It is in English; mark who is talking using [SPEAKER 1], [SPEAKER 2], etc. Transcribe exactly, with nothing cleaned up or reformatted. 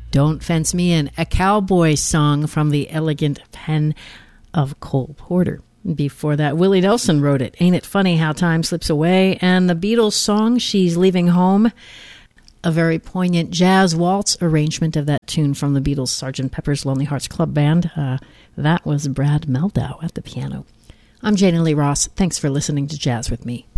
[SPEAKER 1] Don't Fence Me In, a cowboy song from the elegant pen of Cole Porter. Before that, Willie Nelson wrote it, Ain't It Funny How Time Slips Away, and the Beatles song, She's Leaving Home, a very poignant jazz waltz arrangement of that tune from the Beatles' Sergeant Pepper's Lonely Hearts Club Band. Uh, that was Brad Mehldau at the piano. I'm Janie Lee Ross. Thanks for listening to Jazz with Me.